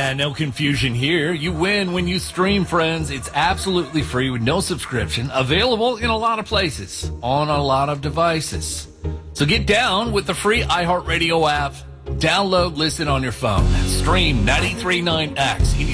no confusion here. You win when you stream, friends. It's absolutely free with no subscription. Available in a lot of places, on a lot of devices. So get down with the free iHeartRadio app. Download, listen on your phone. Stream 93.9X.